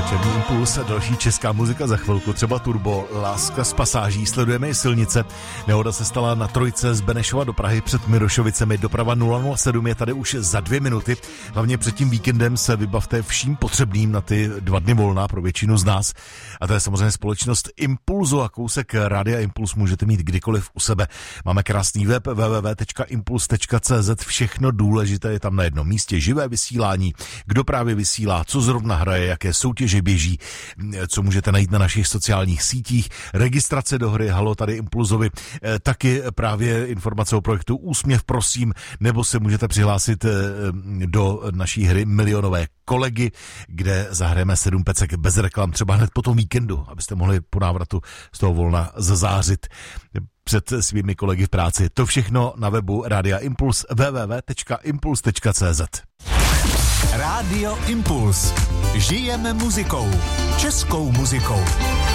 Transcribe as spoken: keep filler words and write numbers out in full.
Černý impuls, další česká muzika za chvilku, třeba Turbo, Láska z pasáží, sledujeme i silnice. Nehoda se stala na trojce z Benešova do Prahy před Mirošovicemi, doprava nula nula sedm je tady už za dvě minuty. Hlavně před tím víkendem se vybavte vším potřebným na ty dva dny volna pro většinu z nás. A to je samozřejmě společnost Impulzu a kousek Rádia Impuls můžete mít kdykoliv u sebe. Máme krásný web w w w tečka impuls tečka c z, všechno důležité je tam na jednom místě, živé vysílání, kdo právě vysílá, co zrovna hraje, jaké soutěže běží, co můžete najít na našich sociálních sítích, registrace do hry Halo tady Impulzovi, taky právě informace o projektu Úsměv prosím, nebo se můžete přihlásit do naší hry Milionové kolegy, kde zahrajeme sedm pecek bez reklam, třeba hned po tom víkendu, abyste mohli po návratu z toho volna zazářit před svými kolegy v práci. To všechno na webu Rádia Impuls w w w tečka impuls tečka c z. Rádio Impuls. Žijeme muzikou. Českou muzikou.